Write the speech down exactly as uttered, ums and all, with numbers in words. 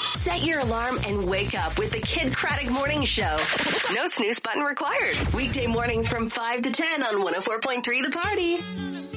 Set your alarm and wake up with the Kid Craddock Morning Show. No snooze button required. Weekday mornings from five to ten on one oh four point three The Party.